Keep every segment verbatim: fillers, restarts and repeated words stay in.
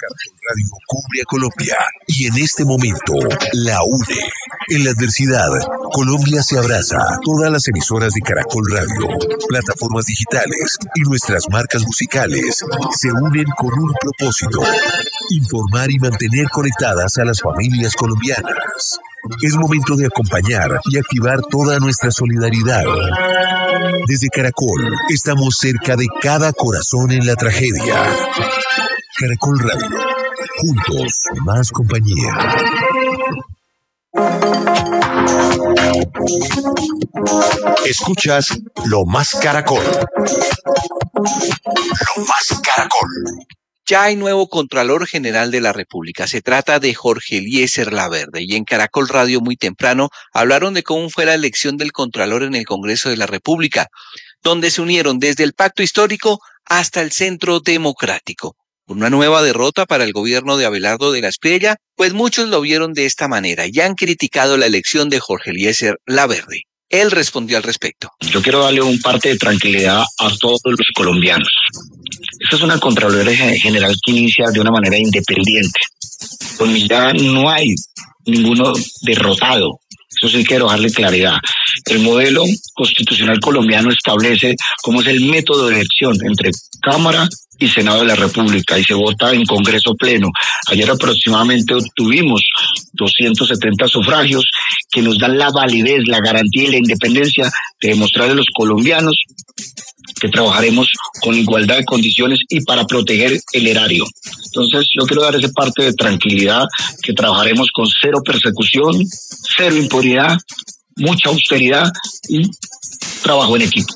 Caracol Radio cubre a Colombia y en este momento la une. En la adversidad, Colombia se abraza. Todas las emisoras de Caracol Radio, plataformas digitales y nuestras marcas musicales se unen con un propósito: informar y mantener conectadas a las familias colombianas. Es momento de acompañar y activar toda nuestra solidaridad. Desde Caracol, estamos cerca de cada corazón en la tragedia. Caracol Radio, juntos, más compañía. Escuchas Lo Más Caracol. Lo Más Caracol. Ya hay nuevo Contralor General de la República. Se trata de Jorge Eliezer Laverde. Y en Caracol Radio muy temprano hablaron de cómo fue la elección del Contralor en el Congreso de la República, donde se unieron desde el Pacto Histórico hasta el Centro Democrático. Una nueva derrota para el gobierno de Abelardo de la Espriella, pues muchos lo vieron de esta manera y han criticado la elección de Jorge Eliezer Laverde. Él respondió al respecto. Yo quiero darle un parte de tranquilidad a todos los colombianos. Esta es una Contraloría General que inicia de una manera independiente, donde ya no hay ninguno derrotado. Eso sí quiero darle claridad. El modelo constitucional colombiano establece cómo es el método de elección entre Cámara y Senado de la República y se vota en Congreso Pleno. Ayer aproximadamente obtuvimos doscientos setenta sufragios que nos dan la validez, la garantía y la independencia de demostrarle a los colombianos que trabajaremos con igualdad de condiciones y para proteger el erario. Entonces yo quiero dar ese parte de tranquilidad, que trabajaremos con cero persecución, cero impunidad, mucha austeridad y trabajo en equipo.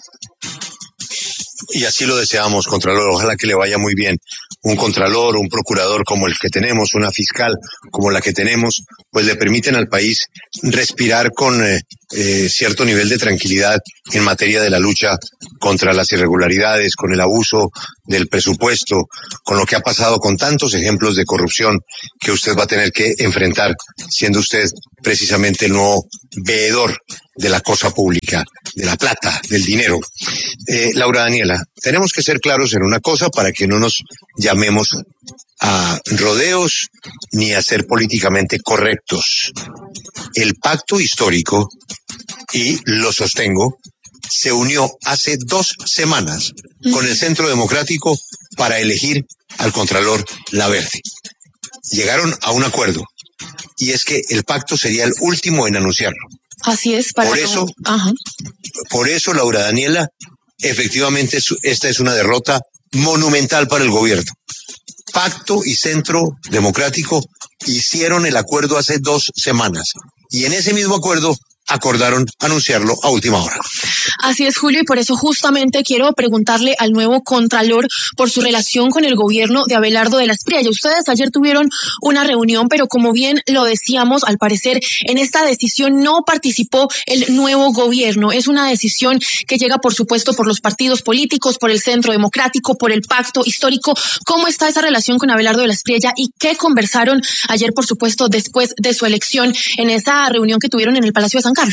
Y así lo deseamos, Contralor. Ojalá que le vaya muy bien. Un Contralor, un Procurador como el que tenemos, una Fiscal como la que tenemos, pues le permiten al país respirar con eh, eh, cierto nivel de tranquilidad en materia de la lucha contra las irregularidades, con el abuso del presupuesto, con lo que ha pasado con tantos ejemplos de corrupción que usted va a tener que enfrentar, siendo usted precisamente el nuevo veedor de la cosa pública, de la plata, del dinero. Eh, Laura Daniela, tenemos que ser claros en una cosa para que no nos llamemos a rodeos ni a ser políticamente correctos. El pacto histórico, y lo sostengo, se unió hace dos semanas con el Centro Democrático para elegir al Contralor Laverde. Llegaron a un acuerdo, y es que el pacto sería el último en anunciarlo. Así es. Para por eso, Ajá. por eso, Laura Daniela, efectivamente esta es una derrota monumental para el gobierno. Pacto y Centro Democrático hicieron el acuerdo hace dos semanas, y en ese mismo acuerdo acordaron anunciarlo a última hora. Así es, Julio, y por eso justamente quiero preguntarle al nuevo Contralor por su relación con el gobierno de Abelardo de la Espriella. Ustedes ayer tuvieron una reunión, pero como bien lo decíamos, al parecer en esta decisión no participó el nuevo gobierno. Es una decisión que llega, por supuesto, por los partidos políticos, por el Centro Democrático, por el Pacto Histórico. ¿Cómo está esa relación con Abelardo de la Espriella y qué conversaron ayer, por supuesto, después de su elección en esa reunión que tuvieron en el Palacio de San Carlos?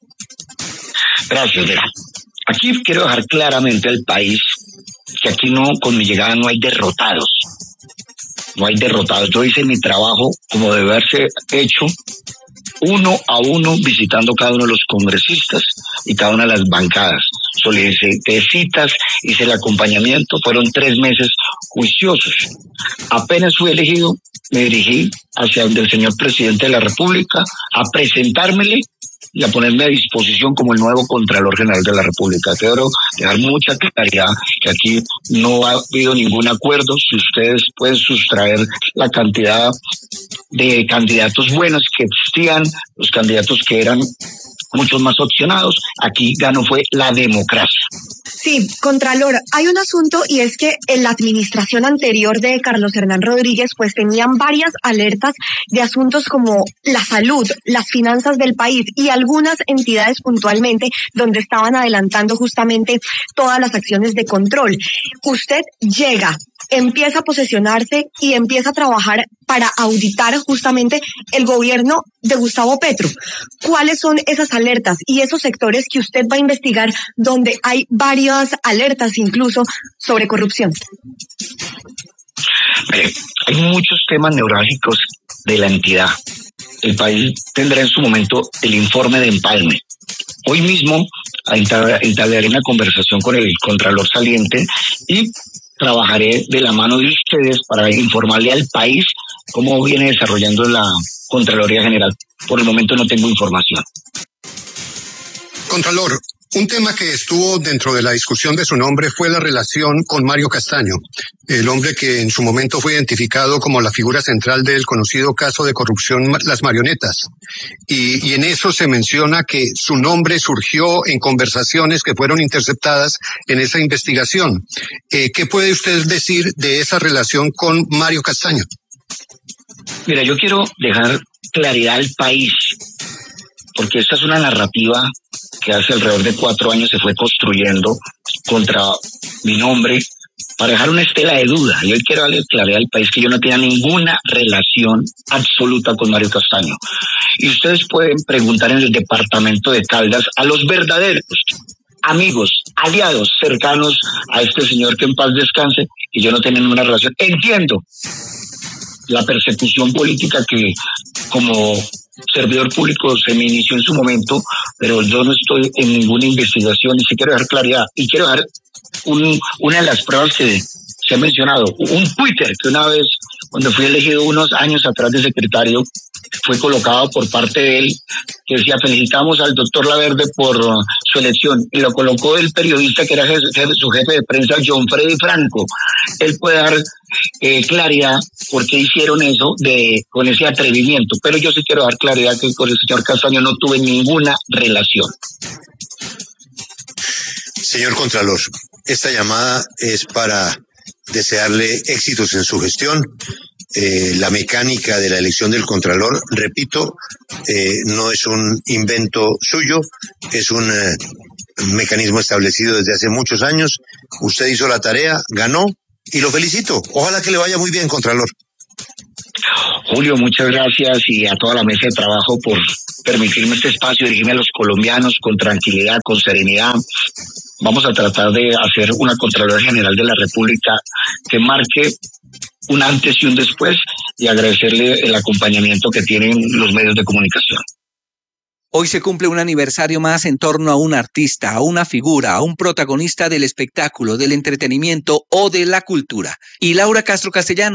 Gracias, Vera. Aquí quiero dejar claramente al país que aquí no, con mi llegada no hay derrotados. No hay derrotados. Yo hice mi trabajo como debe haberse hecho, uno a uno, visitando cada uno de los congresistas y cada una de las bancadas. Solicité citas, hice el acompañamiento, fueron tres meses juiciosos. Apenas fui elegido, me dirigí hacia donde el señor presidente de la República a presentármele y a ponerme a disposición como el nuevo Contralor General de la República. Quiero dejar mucha claridad que aquí no ha habido ningún acuerdo. Si ustedes pueden sustraer la cantidad de candidatos buenos que existían, los candidatos que eran muchos más opcionados, aquí ganó fue la democracia. Sí, Contralor, hay un asunto y es que en la administración anterior de Carlos Hernán Rodríguez pues tenían varias alertas de asuntos como la salud, las finanzas del país y algunas entidades puntualmente donde estaban adelantando justamente todas las acciones de control. Usted llega, empieza a posesionarse y empieza a trabajar para auditar justamente el gobierno de Gustavo Petro. ¿Cuáles son esas alertas y esos sectores que usted va a investigar donde hay varias alertas incluso sobre corrupción? Mire, hay muchos temas neurálgicos de la entidad. El país tendrá en su momento el informe de empalme. Hoy mismo entablaré una conversación con el Contralor saliente y trabajaré de la mano de ustedes para informarle al país cómo viene desarrollando la Contraloría General. Por el momento no tengo información. Contralor, un tema que estuvo dentro de la discusión de su nombre fue la relación con Mario Castaño, el hombre que en su momento fue identificado como la figura central del conocido caso de corrupción Las Marionetas. Y, y en eso se menciona que su nombre surgió en conversaciones que fueron interceptadas en esa investigación. Eh, ¿Qué puede usted decir de esa relación con Mario Castaño? Mira, yo quiero dejar claridad al país, porque esta es una narrativa que hace alrededor de cuatro años se fue construyendo contra mi nombre para dejar una estela de duda. Y hoy quiero darle claridad al país que yo no tenía ninguna relación absoluta con Mario Castaño. Y ustedes pueden preguntar en el departamento de Caldas a los verdaderos amigos, aliados cercanos a este señor, que en paz descanse, y yo no tenía ninguna relación. Entiendo la persecución política que como servidor público se me inició en su momento, pero yo no estoy en ninguna investigación y sí quiero dar claridad. Y quiero dar un, una de las pruebas que se ha mencionado, un Twitter que una vez, cuando fui elegido unos años atrás de secretario, fue colocado por parte de él, que decía: felicitamos al doctor Laverde por uh, su elección, y lo colocó el periodista que era jefe, jefe, su jefe de prensa, John Freddy Franco. Él puede dar eh, claridad por qué hicieron eso de con ese atrevimiento, pero yo sí quiero dar claridad que con el señor Castaño no tuve ninguna relación. Señor Contralor, esta llamada es para desearle éxitos en su gestión. Eh, la mecánica de la elección del Contralor, repito, eh, no es un invento suyo, es un eh, mecanismo establecido desde hace muchos años. Usted hizo la tarea, ganó y lo felicito. Ojalá que le vaya muy bien, Contralor. Julio, muchas gracias, y a toda la mesa de trabajo por permitirme este espacio, dirigirme a los colombianos con tranquilidad, con serenidad. Vamos a tratar de hacer una Contraloría General de la República que marque un antes y un después, y agradecerle el acompañamiento que tienen los medios de comunicación. Hoy se cumple un aniversario más en torno a un artista, a una figura, a un protagonista del espectáculo, del entretenimiento o de la cultura. Y Laura Castro Castellano